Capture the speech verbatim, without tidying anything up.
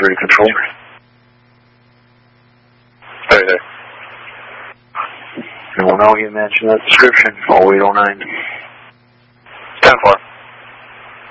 security control. Hey there. And we'll know you mentioned that description, oh eight oh nine. ten four.